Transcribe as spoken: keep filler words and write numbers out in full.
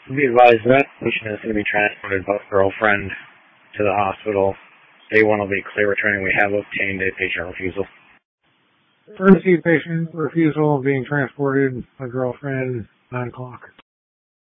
Be advised that patient is going to be transported by girlfriend to the hospital. Day one will be clear returning. We have obtained a patient refusal. Emergency patient refusal being transported by girlfriend, nine o'clock.